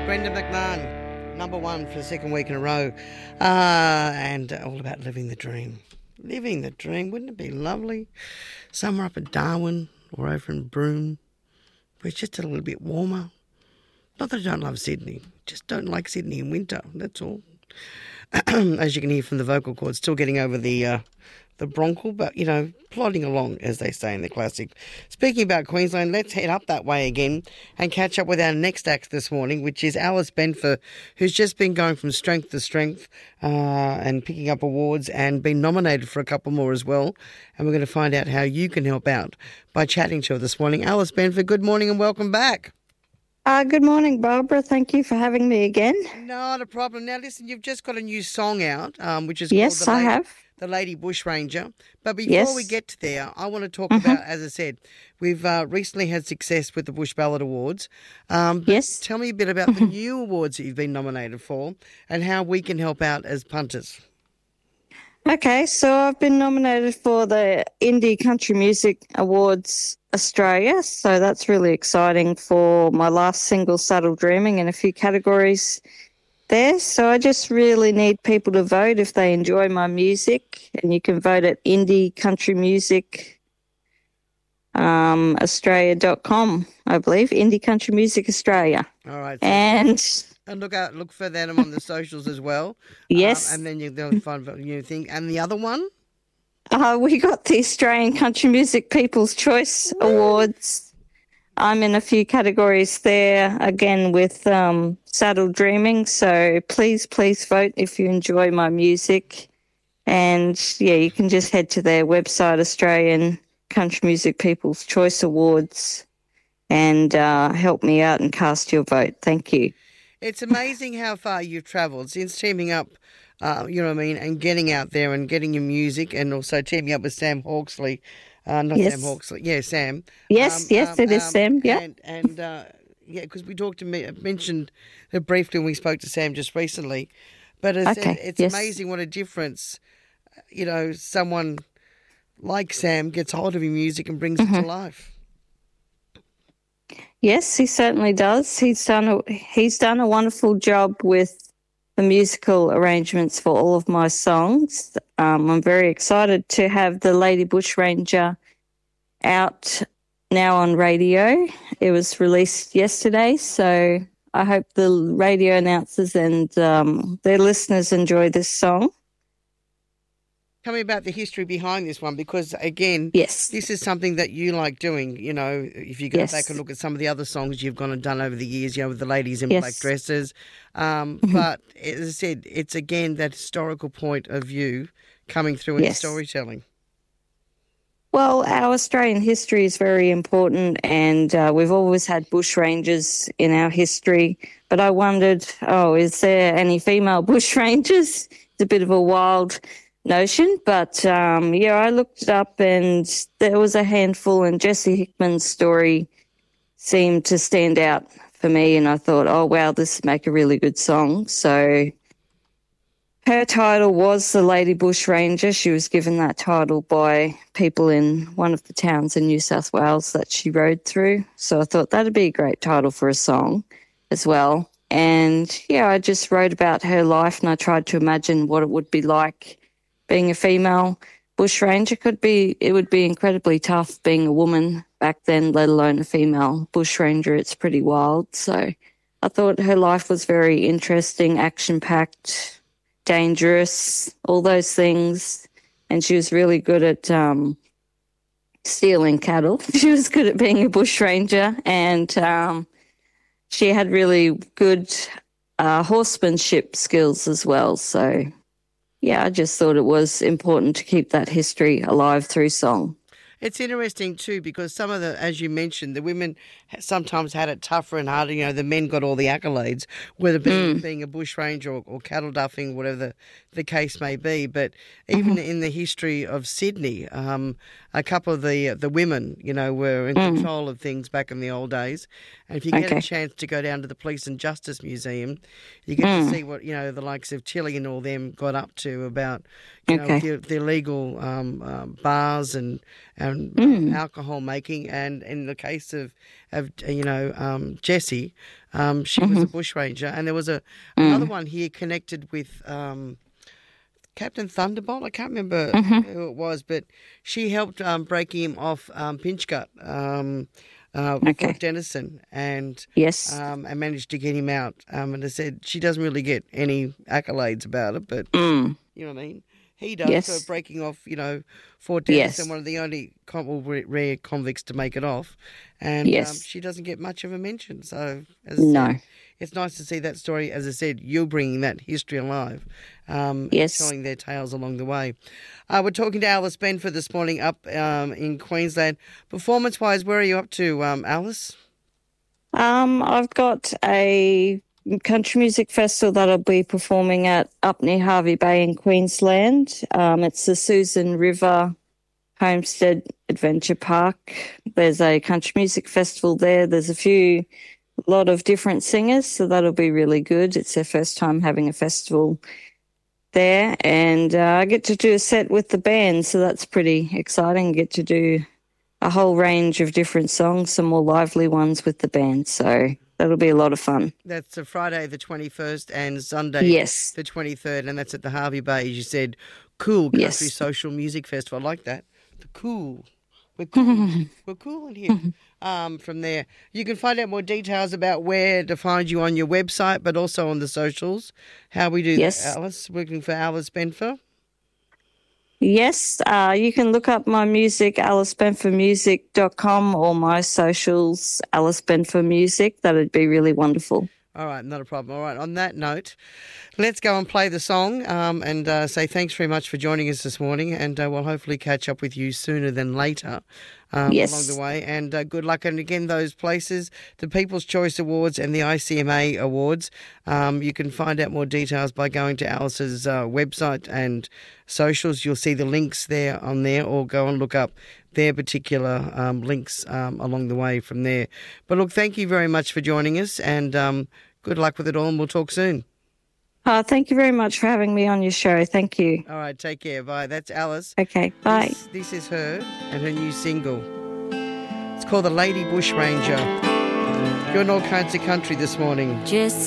Brenda McMahon, number one for the second week in a row. And all about living the dream. Living the dream. Wouldn't it be lovely? Somewhere up at Darwin or over in Broome, where it's just a little bit warmer. Not that I don't love Sydney. Just don't like Sydney in winter. That's all. As you can hear from the vocal cords, still getting over the bronchial, but, you know, plodding along, as they say in the classic. Speaking about Queensland, let's head up that way again and catch up with our next act this morning, which is Alice Benfer, who's just been going from strength to strength and picking up awards and been nominated for a couple more as well. And we're going to find out how you can help out by chatting to her this morning. Alice Benfer, good morning and welcome back. Good morning, Barbara. Thank you for having me again. Not a problem. Now, listen, you've just got a new song out, which is yes, called I have. The Lady Bushranger. But before we get to there, I want to talk about, as I said, we've recently had success with the Bush Ballad Awards. Yes. Tell me a bit about the new awards that you've been nominated for and how we can help out as punters. Okay, so I've been nominated for the Indie Country Music Awards Australia, so that's really exciting for my last single, Subtle Dreaming, in a few categories there. So I just really need people to vote if they enjoy my music, and you can vote at Indie Country Music Australia.com, I believe, Indie Country Music Australia. All right. And look for them on the socials as well. Yes. And then they'll find a new thing. And the other one? We got the Australian Country Music People's Choice Awards. I'm in a few categories there, again, with Subtle Dreaming. So please vote if you enjoy my music. And, yeah, you can just head to their website, Australian Country Music People's Choice Awards, and help me out and cast your vote. Thank you. It's amazing how far you've travelled since teaming up, you know what I mean, and getting out there and getting your music, and also teaming up with Sam Hawksley. Sam Hawksley. Yeah, Sam. Yes, it is Sam, yeah. And yeah, because we mentioned it briefly when we spoke to Sam just recently. But it's amazing what a difference, you know, someone like Sam gets hold of your music and brings it to life. Yes, he certainly does. He's done a wonderful job with the musical arrangements for all of my songs. I'm very excited to have the Lady Bushranger out now on radio. It was released yesterday, so I hope the radio announcers and their listeners enjoy this song. Tell me about the history behind this one, because, again, this is something that you like doing. You know, if you go back and look at some of the other songs you've gone and done over the years, you know, with the ladies in black dresses. But, as I said, it's, again, that historical point of view coming through in storytelling. Well, our Australian history is very important, and we've always had bushrangers in our history. But I wondered, is there any female bushrangers? It's a bit of a wild notion, but I looked it up and there was a handful, and Jessie Hickman's story seemed to stand out for me, and I thought, oh wow, this would make a really good song. So her title was The Lady Bushranger. She was given that title by people in one of the towns in New South Wales that she rode through, so I thought that'd be a great title for a song as well. And I just wrote about her life, and I tried to imagine what it would be like being a female bushranger. It would be incredibly tough being a woman back then, let alone a female bushranger. It's pretty wild. So I thought her life was very interesting, action-packed, dangerous, all those things. And she was really good at stealing cattle. She was good at being a bushranger, and she had really good horsemanship skills as well. So I just thought it was important to keep that history alive through song. It's interesting too, because some of as you mentioned, the women sometimes had it tougher and harder. You know, the men got all the accolades, whether being a bushranger or cattle duffing, whatever the case may be. But even in the history of Sydney, a couple of the women, you know, were in control of things back in the old days. And if you get a chance to go down to the Police and Justice Museum, you get to see what, you know, the likes of Tilly and all them got up to about, you know, the illegal bars and and alcohol making. And in the case of Jessie, she was a bushranger, and there was another one here connected with Captain Thunderbolt. I can't remember who it was, but she helped break him off Pinchgut. Fort Denison, and I managed to get him out. And I said she doesn't really get any accolades about it, but you know what I mean. He does for breaking off, Fort Denison, one of the only rare convicts to make it off, and she doesn't get much of a mention. So, as I said, it's nice to see that story. As I said, you're bringing that history alive, telling their tales along the way. We're talking to Alice Benfer this morning up in Queensland. Performance-wise, where are you up to, Alice? I've got a country music festival that I'll be performing at up near Hervey Bay in Queensland. It's the Susan River Homestead Adventure Park. There's a country music festival there. There's a lot of different singers, so that'll be really good. It's their first time having a festival there, and I get to do a set with the band, so that's pretty exciting. Get to do a whole range of different songs, some more lively ones with the band, so that'll be a lot of fun. That's a Friday the 21st and Sunday the 23rd, and that's at the Hervey Bay, as you said. Cool Country Social Music Festival. I like that. The cool. We're cool. We're cool in here. From there, you can find out more details about where to find you on your website, but also on the socials. How we do that, Alice? Working for Alice Benfer. Yes, you can look up my music, alicebenfermusic.com, or my socials, Alice Benfer Music. That'd be really wonderful. All right, not a problem. All right, on that note, let's go and play the song and say thanks very much for joining us this morning, and we'll hopefully catch up with you sooner than later along the way. And good luck. And again, those places, the People's Choice Awards and the ICMA Awards, you can find out more details by going to Alice's website and socials. You'll see the links there on there, or go and look up their particular links along the way from there. But look, thank you very much for joining us, and good luck with it all, and we'll talk soon. Thank you very much for having me on your show. Thank you. All right, take care. Bye. That's Alice. Okay, bye. This is her and her new single. It's called The Lady Bushranger. You're in all kinds of country this morning.